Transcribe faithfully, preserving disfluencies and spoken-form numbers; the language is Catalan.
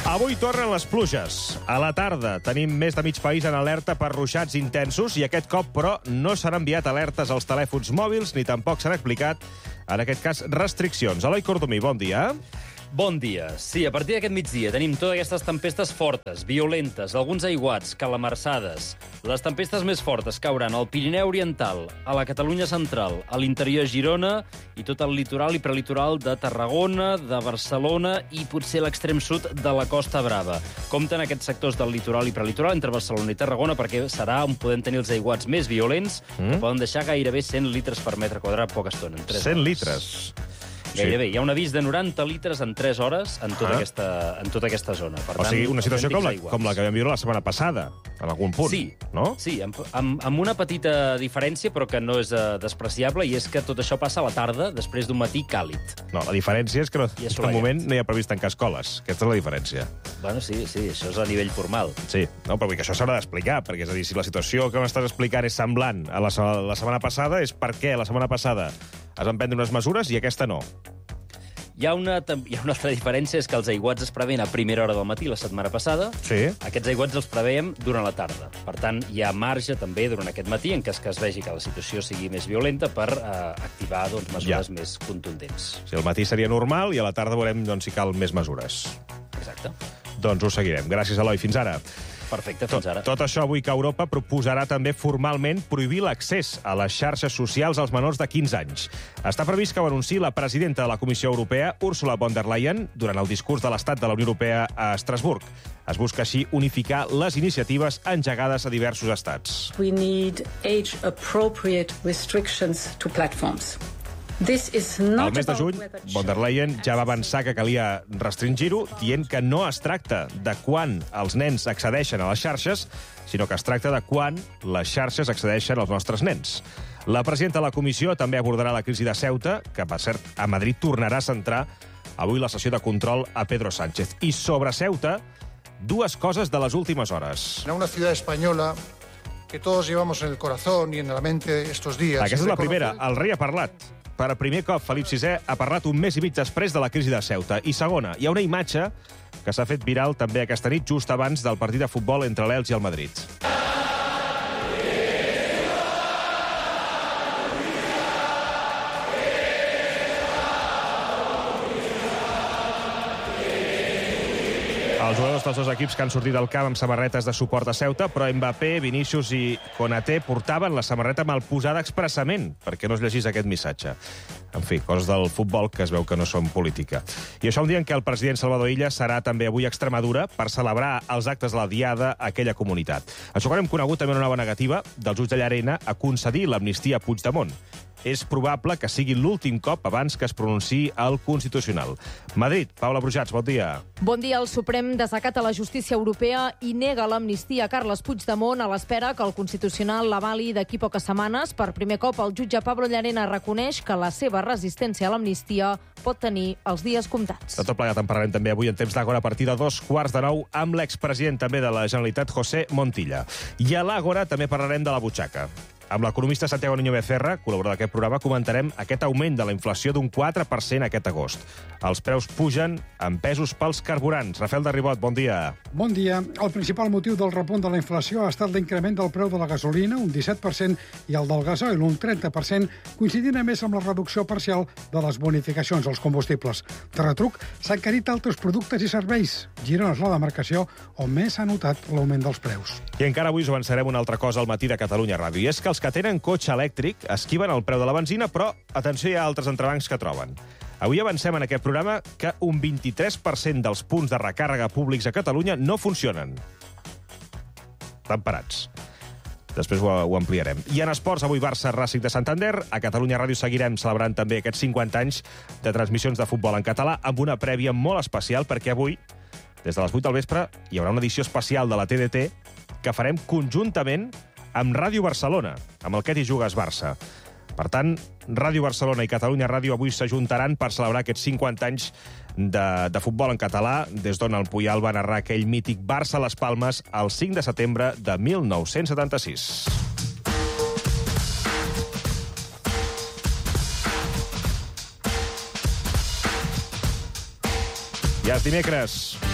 Avui tornen les pluges. A la tarda tenim més de mig país en alerta per ruixats intensos i aquest cop, però, no s'han enviat alertes als telèfons mòbils ni tampoc s'han explicat, en aquest cas, restriccions. Eloi Cordomí, bon dia. Bon dia. Sí, a partir d'aquest migdia tenim totes aquestes tempestes fortes, violentes, alguns aiguats, calamarsades. Les tempestes més fortes cauran al Pirineu Oriental, a la Catalunya Central, a l'interior de Girona i tot el litoral i prelitoral de Tarragona, de Barcelona i potser l'extrem sud de la Costa Brava. Compten aquests sectors del litoral i prelitoral entre Barcelona i Tarragona perquè serà on podem tenir els aiguats més violents mm. que poden deixar gairebé cent litres per metre quadrat poca estona. En cent litres? Gairebé. Sí. Hi ha un avís de noranta litres en tres hores en tota, ah. aquesta, en tota aquesta zona. Per o tant, sigui, una situació com la, com la que vam viure la setmana passada, en algun punt, sí, no? Sí, amb, amb, amb una petita diferència, però que no és uh, despreciable, i és que tot això passa a la tarda, després d'un matí càlid. No, la diferència és que no, en un moment no hi ha previst tancar escoles. Aquesta és la diferència. Bueno, sí, sí, això és a nivell formal. Sí, no, però vull que això s'haurà d'explicar, perquè és a dir, si la situació que m'estàs explicant és semblant a la, la setmana passada, és perquè la setmana passada es van prendre unes mesures i aquesta no. Hi ha, una, hi ha una altra diferència, és que els aiguats es preveien a primera hora del matí la setmana passada. Sí. Aquests aiguats els preveiem durant la tarda. Per tant, hi ha marge també durant aquest matí, en cas que es vegi que la situació sigui més violenta, per eh, activar doncs, mesures ja. més contundents. Sí, al matí seria normal i a la tarda veurem doncs, si cal més mesures. Exacte. Doncs ho seguirem. Gràcies, Eloi. Fins ara. Perfecte, fins ara. Tot, tot això avui que Europa proposarà també formalment prohibir l'accés a les xarxes socials als menors de quinze anys. Està previst que ho anunciï la presidenta de la Comissió Europea, Ursula von der Leyen, durant el discurs de l'Estat de la Unió Europea a Estrasburg. Es busca així unificar les iniciatives engegades a diversos estats. We need age-appropriate restrictions to platforms. Al mes de juny, von der Leyen ja va avançar que calia restringir-ho, dient que no es tracta de quan els nens accedeixen a les xarxes, sinó que es tracta de quan les xarxes accedeixen als nostres nens. La presidenta de la Comissió també abordarà la crisi de Ceuta, que, per cert, a Madrid tornarà a centrar avui la sessió de control a Pedro Sánchez. I sobre Ceuta, dues coses de les últimes hores. En una ciutat espanyola que todos llevamos en el corazón y en la mente estos días. Aquesta és la primera. El rei ha parlat. Per a primer cop, Felip sisè ha parlat un mes i mig després de la crisi de Ceuta. I segona, hi ha una imatge que s'ha fet viral també aquesta nit, just abans del partit de futbol entre l'Elx i el Madrid. Els jugadors dels dos equips que han sortit del camp amb samarretes de suport a Ceuta, però Mbappé, Vinícius i Konaté portaven la samarreta mal posada expressament perquè no es llegís aquest missatge. En fi, coses del futbol que es veu que no són política. I això un dia en què el president Salvador Illa serà també avui a Extremadura per celebrar els actes de la Diada a aquella comunitat. Això quan hem conegut també una nova negativa dels Ulls de Llarena a concedir l'amnistia a Puigdemont. És probable que sigui l'últim cop abans que es pronunciï el Constitucional. Madrid, Paula Brujats, bon dia. Bon dia. El Suprem desacata la justícia europea i nega l'amnistia a Carles Puigdemont a l'espera que el Constitucional l'avali d'aquí poques setmanes. Per primer cop, el jutge Pablo Llarena reconeix que la seva resistència a l'amnistia pot tenir els dies comptats. De tot plegat en parlarem també avui en temps d'Àgora a partir de dos quarts de nou amb l'expresident també de la Generalitat, José Montilla. I a l'Àgora també parlarem de la butxaca. Amb l'economista Santiago Niño Becerra, col·laborador d'aquest programa, comentarem aquest augment de la inflació d'un quatre per cent aquest agost. Els preus pugen en pesos pels carburants. Rafael de Ribot, bon dia. Bon dia. El principal motiu del repunt de la inflació ha estat l'increment del preu de la gasolina, un disset per cent, i el del gasoil, un trenta per cent, coincidint a més amb la reducció parcial de les bonificacions als combustibles. De retruc, s'han encarit altres productes i serveis. Girona és la demarcació on més s'ha notat l'augment dels preus. I encara avui us avançarem una altra cosa al matí de Catalunya Ràdio, i és que els que tenen cotxe elèctric esquiven el preu de la benzina, però, atenció, hi ha altres entrebancs que troben. Avui avancem en aquest programa que un vint-i-tres per cent dels punts de recàrrega públics a Catalunya no funcionen. Estan parats. Després ho, ho ampliarem. I en esports, avui Barça, Racing de Santander. A Catalunya Ràdio seguirem celebrant també aquests cinquanta anys de transmissions de futbol en català amb una prèvia molt especial, perquè avui, des de les vuit del vespre, hi haurà una edició especial de la T D T que farem conjuntament amb Ràdio Barcelona, amb el Què t'hi jugues Barça. Per tant, Ràdio Barcelona i Catalunya Ràdio avui s'ajuntaran per celebrar aquests cinquanta anys de, de futbol en català, des d'on el Puyal va narrar aquell mític Barça-Les Palmes el cinc de setembre de mil nou-cents setanta-sis. Ja és dimecres.